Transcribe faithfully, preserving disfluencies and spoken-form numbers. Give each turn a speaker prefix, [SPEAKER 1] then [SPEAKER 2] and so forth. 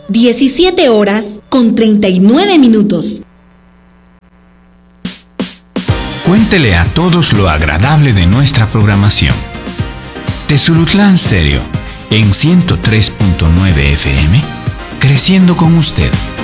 [SPEAKER 1] diecisiete horas con treinta y nueve minutos.
[SPEAKER 2] Cuéntele a todos lo agradable de nuestra programación. Tezulutlán Stereo, en ciento tres punto nueve F M, creciendo con usted.